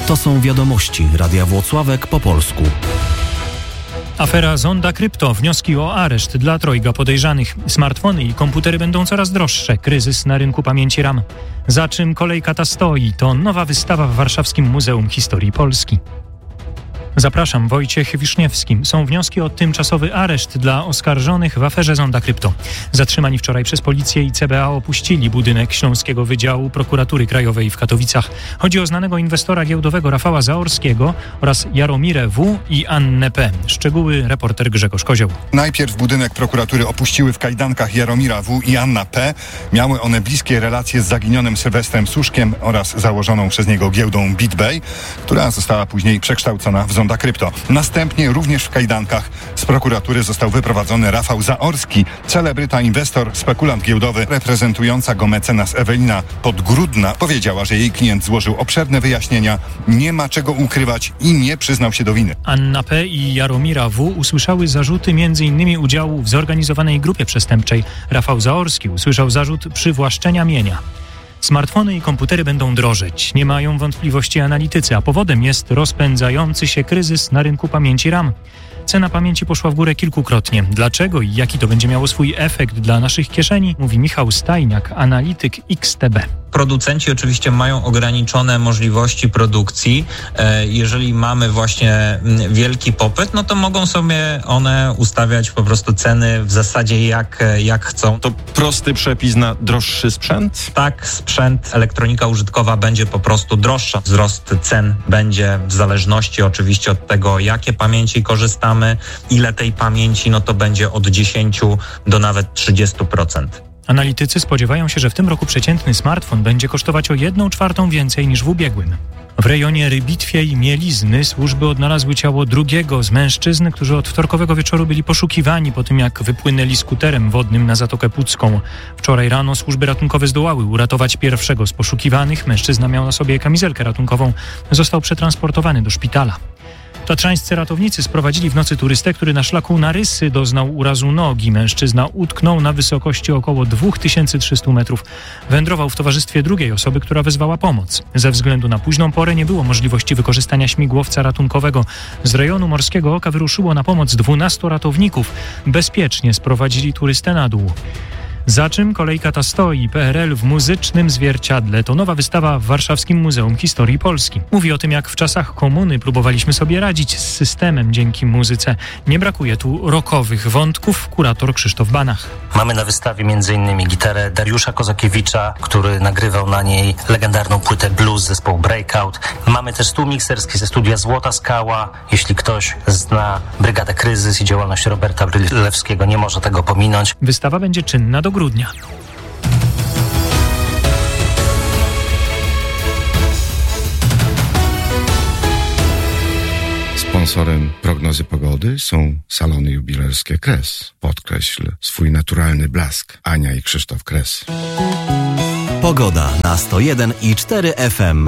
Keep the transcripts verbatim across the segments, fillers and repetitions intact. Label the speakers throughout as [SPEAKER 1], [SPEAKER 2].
[SPEAKER 1] To są wiadomości Radia Włocławek po polsku.
[SPEAKER 2] Afera Zonda Krypto. Wnioski o areszt dla trojga podejrzanych. Smartfony i komputery będą coraz droższe. Kryzys na rynku pamięci RAM. Za czym kolejka ta stoi? To nowa wystawa w Warszawskim Muzeum Historii Polski. Zapraszam, Wojciech Wiszniewski. Są wnioski o tymczasowy areszt dla oskarżonych w aferze Zonda Krypto. Zatrzymani wczoraj przez policję i C B A opuścili budynek Śląskiego Wydziału Prokuratury Krajowej w Katowicach. Chodzi o znanego inwestora giełdowego Rafała Zaorskiego oraz Jaromirę W. i Annę P. Szczegóły reporter Grzegorz Kozioł.
[SPEAKER 3] Najpierw budynek prokuratury opuściły w kajdankach Jaromira W. i Anna P. Miały one bliskie relacje z zaginionym Sylwestrem Suszkiem oraz założoną przez niego giełdą BitBay, która została później przekształcona w Zonda Krypto. Następnie również w kajdankach z prokuratury został wyprowadzony Rafał Zaorski, celebryta, inwestor, spekulant giełdowy. Reprezentująca go mecenas Ewelina Podgrudna powiedziała, że jej klient złożył obszerne wyjaśnienia, nie ma czego ukrywać i nie przyznał się do winy.
[SPEAKER 2] Anna P. i Jaromira W. usłyszały zarzuty m.in. udziału w zorganizowanej grupie przestępczej. Rafał Zaorski usłyszał zarzut przywłaszczenia mienia. Smartfony i komputery będą drożeć. Nie mają wątpliwości analitycy, a powodem jest rozpędzający się kryzys na rynku pamięci RAM. Cena pamięci poszła w górę kilkukrotnie. Dlaczego i jaki to będzie miało swój efekt dla naszych kieszeni, mówi Michał Stajniak, analityk X T B.
[SPEAKER 4] Producenci oczywiście mają ograniczone możliwości produkcji. Jeżeli mamy właśnie wielki popyt, no to mogą sobie one ustawiać po prostu ceny w zasadzie jak, jak chcą.
[SPEAKER 5] To prosty przepis na droższy sprzęt?
[SPEAKER 4] Tak, sprzęt, elektronika użytkowa będzie po prostu droższa. Wzrost cen będzie w zależności oczywiście od tego, jakie pamięci korzystamy, ile tej pamięci, no to będzie od dziesięciu do nawet trzydziestu procent.
[SPEAKER 2] Analitycy spodziewają się, że w tym roku przeciętny smartfon będzie kosztować o jedną czwartą więcej niż w ubiegłym. W rejonie Rybitwiej Mielizny służby odnalazły ciało drugiego z mężczyzn, którzy od wtorkowego wieczoru byli poszukiwani po tym, jak wypłynęli skuterem wodnym na Zatokę Pucką. Wczoraj rano służby ratunkowe zdołały uratować pierwszego z poszukiwanych. Mężczyzna miał na sobie kamizelkę ratunkową. Został przetransportowany do szpitala. Tatrzańscy ratownicy sprowadzili w nocy turystę, który na szlaku na Rysy doznał urazu nogi. Mężczyzna utknął na wysokości około dwa tysiące trzysta metrów. Wędrował w towarzystwie drugiej osoby, która wezwała pomoc. Ze względu na późną porę nie było możliwości wykorzystania śmigłowca ratunkowego. Z rejonu Morskiego Oka wyruszyło na pomoc dwunastu ratowników. Bezpiecznie sprowadzili turystę na dół. Za czym kolejka ta stoi? P R L w muzycznym zwierciadle. To nowa wystawa w Warszawskim Muzeum Historii Polski. Mówi o tym, jak w czasach komuny próbowaliśmy sobie radzić z systemem dzięki muzyce. Nie brakuje tu rockowych wątków. Kurator Krzysztof Banach.
[SPEAKER 6] Mamy na wystawie m.in. gitarę Dariusza Kozakiewicza, który nagrywał na niej legendarną płytę blues zespołu Breakout. Mamy też stół mikserski ze studia Złota Skała. Jeśli ktoś zna Brygadę Kryzys i działalność Roberta Brylewskiego, nie może tego pominąć.
[SPEAKER 2] Wystawa będzie czynna do grudnia.
[SPEAKER 7] Sponsorem prognozy pogody są salony jubilerskie Kres. Podkreśl swój naturalny blask. Ania i Krzysztof Kres.
[SPEAKER 1] Pogoda na sto jeden i cztery F M.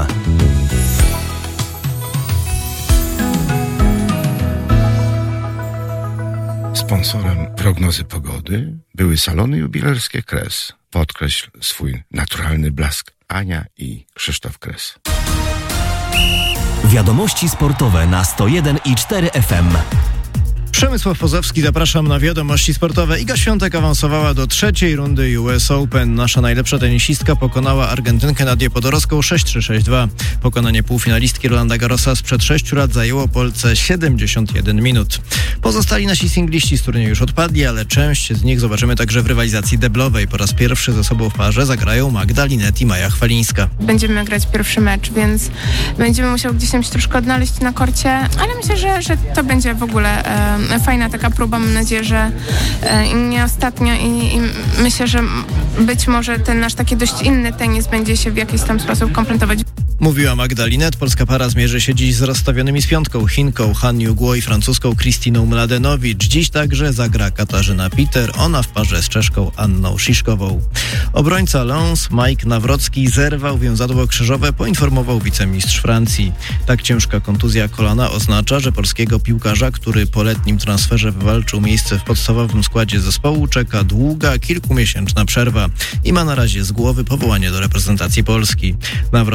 [SPEAKER 7] Sponsorem prognozy pogody były salony jubilerskie Kres. Podkreśl swój naturalny blask. Ania i Krzysztof Kres.
[SPEAKER 1] Wiadomości sportowe na sto jeden i cztery F M.
[SPEAKER 8] Przemysław Pozowski, zapraszam na wiadomości sportowe. Iga Świątek awansowała do trzeciej rundy U S Open. Nasza najlepsza tenisistka pokonała Argentynkę Nadię Podorowską sześć trzy sześć dwa. Pokonanie półfinalistki Rolanda Garrosa sprzed sześciu lat zajęło Polce siedemdziesiąt jeden minut. Pozostali nasi singliści z turnieju już odpadli, ale część z nich zobaczymy także w rywalizacji deblowej. Po raz pierwszy ze sobą w parze zagrają Magda Linet i Maja Chwalińska.
[SPEAKER 9] Będziemy grać pierwszy mecz, więc będziemy musiały gdzieś tam się troszkę odnaleźć na korcie, ale myślę, że, że to będzie w ogóle e, fajna taka próba. Mam nadzieję, że e, nie ostatnia i, i myślę, że być może ten nasz taki dość inny tenis będzie się w jakiś tam sposób kompletować.
[SPEAKER 8] Mówiła Magda Linet. Polska para zmierzy się dziś z rozstawionymi z piątką Chinką Han Yu-Guo i francuską Kristiną Mladenowicz. Dziś także zagra Katarzyna Peter, ona w parze z Czeszką Anną Sziszkową. Obrońca Lens Mike Nawrocki zerwał więzadło krzyżowe, poinformował wicemistrz Francji. Tak ciężka kontuzja kolana oznacza, że polskiego piłkarza, który po letnim transferze wywalczył miejsce w podstawowym składzie zespołu, czeka długa, kilkumiesięczna przerwa i ma na razie z głowy powołanie do reprezentacji Polski. Nawrocki w tym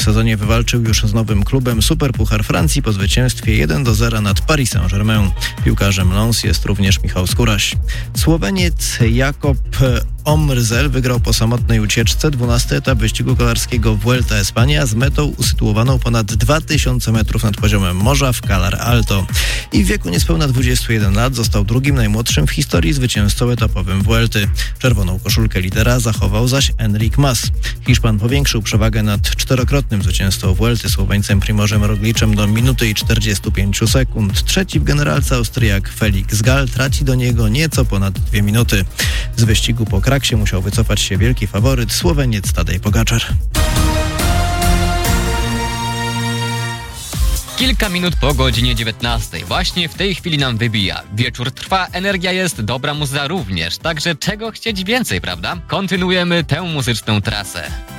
[SPEAKER 8] sezonie wywalczył już z nowym klubem Superpuchar Francji po zwycięstwie jeden do zera nad Paris Saint-Germain. Piłkarzem Lens jest również Michał Skóraś. Słoweniec Jakob Omrzel wygrał po samotnej ucieczce dwunasty etap wyścigu kolarskiego Vuelta Espania z metą usytuowaną ponad dwa tysiące metrów nad poziomem morza w Calar Alto. I w wieku niespełna dwudziestu jeden lat został drugim najmłodszym w historii zwycięzcą etapowym Vuelty. Czerwoną koszulkę lidera zachował zaś Enric Mas. Hiszpan powiększył przewagę nad czterokrotnym zwycięzcą Vuelty Słoweńcem Primożem Rogliczem do minuty i czterdziestu pięciu sekund. Trzeci w generalce Austriak Felix Gall traci do niego nieco ponad dwie minuty. Z wyścigu po Kraksie musiał wycofać się wielki faworyt Słoweniec Tadej Pogačar.
[SPEAKER 10] Kilka minut po godzinie dziewiętnastej. Właśnie w tej chwili nam wybija. Wieczór trwa, energia jest, dobra muzyka również. Także czego chcieć więcej, prawda? Kontynuujemy tę muzyczną trasę.